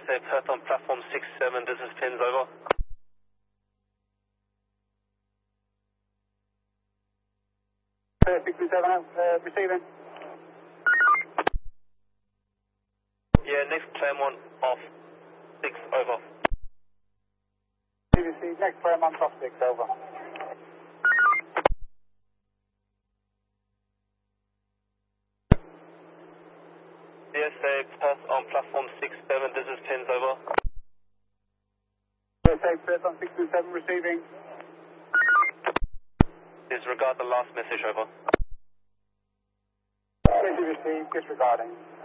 PSA Perth on platform 67, this is Pins, over. Perth 67, receiving. Yeah, next Claremont off 6, over. BBC, next Claremont off 6, over. PSA Perth on platform 67, this is Pins, over. PSA Perth on 67, receiving. Disregard the last message, over. Received, disregarding.